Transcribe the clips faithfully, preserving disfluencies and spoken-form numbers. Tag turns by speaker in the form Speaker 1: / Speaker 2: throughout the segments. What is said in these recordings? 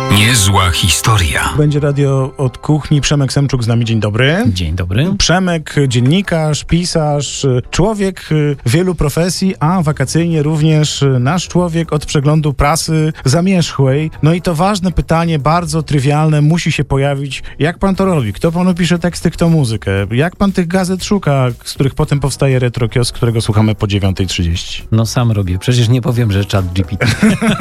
Speaker 1: Niezła historia.
Speaker 2: Będzie radio od kuchni. Przemek Semczuk z nami. Dzień dobry.
Speaker 3: Dzień dobry.
Speaker 2: Przemek, dziennikarz, pisarz, człowiek wielu profesji, a wakacyjnie również nasz człowiek od przeglądu prasy zamierzchłej. No i to ważne pytanie, bardzo trywialne, musi się pojawić. Jak pan to robi? Kto panu pisze teksty, kto muzykę? Jak pan tych gazet szuka, z których potem powstaje Retro Kiosk, którego słuchamy po dziewiątej trzydzieści?
Speaker 3: No sam robię. Przecież nie powiem, że Chat G P T.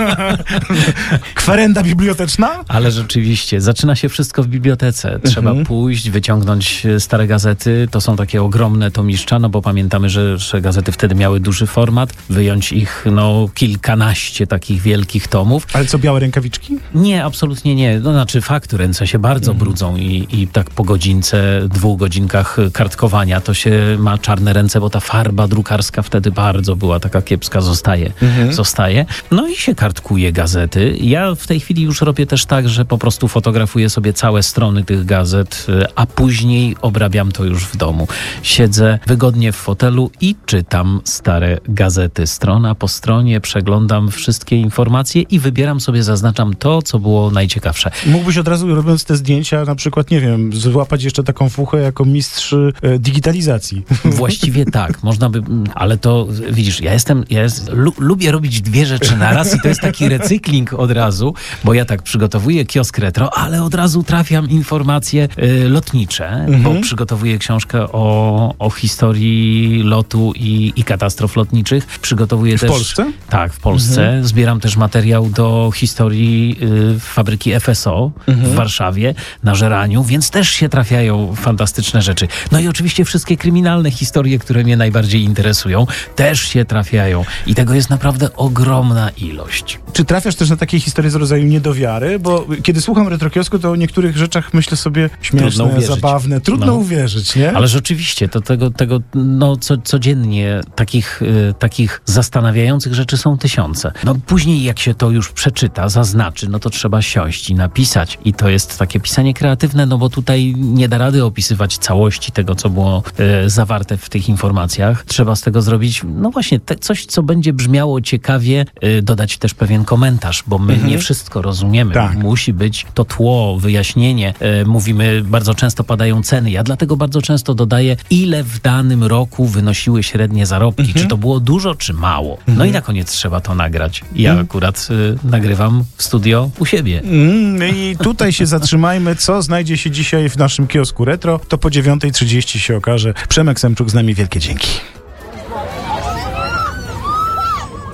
Speaker 2: Kwerenda biblioteczna?
Speaker 3: Ale rzeczywiście, zaczyna się wszystko w bibliotece. Trzeba mhm. pójść, wyciągnąć stare gazety. To są takie ogromne tomiszcza, no bo pamiętamy, że, że gazety wtedy miały duży format. Wyjąć ich, no, kilkanaście takich wielkich tomów.
Speaker 2: Ale co, białe rękawiczki?
Speaker 3: Nie, absolutnie nie. No, znaczy fakt, ręce się bardzo mhm. brudzą i, i tak po godzince, dwóch godzinkach kartkowania to się ma czarne ręce, bo ta farba drukarska wtedy bardzo była taka kiepska, zostaje. Mhm. zostaje. No i się kartkuje gazety. Ja w tej chwili już robię też tak, że po prostu fotografuję sobie całe strony tych gazet, a później obrabiam to już w domu. Siedzę wygodnie w fotelu i czytam stare gazety. Strona po stronie przeglądam wszystkie informacje i wybieram sobie, zaznaczam to, co było najciekawsze.
Speaker 2: Mógłbyś od razu, robiąc te zdjęcia, na przykład, nie wiem, złapać jeszcze taką fuchę jako mistrz e, digitalizacji.
Speaker 3: Właściwie tak, można by, ale to widzisz, ja jestem, ja jest, lu, lubię robić dwie rzeczy naraz i to jest taki recykling od razu, bo ja tak przygotowuję kiosk retro, ale od razu trafiam informacje y, lotnicze, mhm. bo przygotowuję książkę o, o historii lotu i, i katastrof lotniczych. Przygotowuję
Speaker 2: w
Speaker 3: też...
Speaker 2: W Polsce?
Speaker 3: Tak, w Polsce. Mhm. Zbieram też materiał do historii y, fabryki F S O mhm. w Warszawie, na Żeraniu, więc też się trafiają fantastyczne rzeczy. No i oczywiście wszystkie kryminalne historie, które mnie najbardziej interesują, też się trafiają. I tego jest naprawdę ogromna ilość.
Speaker 2: Czy trafiasz też na takie historie z rodzaju niedowiary? Bo kiedy słucham Retrokiosku, to o niektórych rzeczach myślę sobie śmieszne, zabawne. Trudno no. uwierzyć, nie?
Speaker 3: Ale rzeczywiście, to tego, tego no, co, codziennie takich, y, takich zastanawiających rzeczy są tysiące. No później jak się to już przeczyta, zaznaczy, no to trzeba siąść i napisać. I to jest takie pisanie kreatywne, no bo tutaj nie da rady opisywać całości tego, co było y, zawarte w tych informacjach. Trzeba z tego zrobić, no właśnie, te, coś, co będzie brzmiało ciekawie, y, dodać też pewien komentarz, bo my mhm. nie wszystko rozumiemy. Tak. Musi być to tło, wyjaśnienie. E, mówimy, bardzo często padają ceny. Ja dlatego bardzo często dodaję, ile w danym roku wynosiły średnie zarobki. Mhm. Czy to było dużo, czy mało. Mhm. No i na koniec trzeba to nagrać. Ja mhm. akurat y, nagrywam w studio u siebie.
Speaker 2: Mhm. I tutaj się zatrzymajmy. Co znajdzie się dzisiaj w naszym kiosku retro? To po dziewiątej trzydzieści się okaże. Przemek Semczuk z nami. Wielkie dzięki.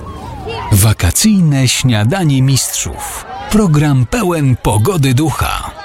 Speaker 1: Wakacyjne śniadanie mistrzów. Program pełen pogody ducha.